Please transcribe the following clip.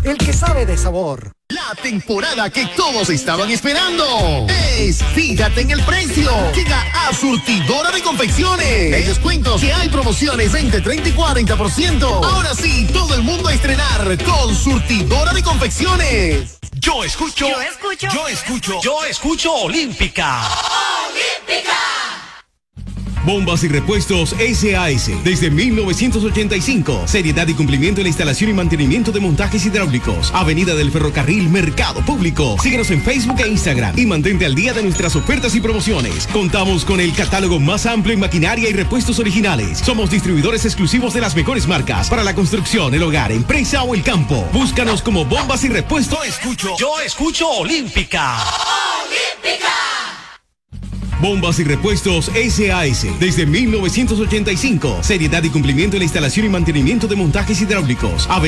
el que sabe de sabor. La temporada que todos estaban esperando es Fíjate en el Precio. Llega a Surtidora de Confecciones. El descuento que hay promociones 20, 30 y 40%. Ahora sí, todo el mundo a estrenar con Surtidora de Confecciones. Yo escucho Olímpica. ¡Olímpica! Bombas y repuestos SAS. Desde 1985. Seriedad y cumplimiento en la instalación y mantenimiento de montajes hidráulicos. Avenida del Ferrocarril, Mercado Público. Síguenos en Facebook e Instagram y mantente al día de nuestras ofertas y promociones. Contamos con el catálogo más amplio en maquinaria y repuestos originales. Somos distribuidores exclusivos de las mejores marcas para la construcción, el hogar, empresa o el campo. Búscanos como Bombas y Repuestos. Yo escucho Olímpica. ¡Olímpica! Bombas y repuestos SAS. Desde 1985. Seriedad y cumplimiento en la instalación y mantenimiento de montajes hidráulicos.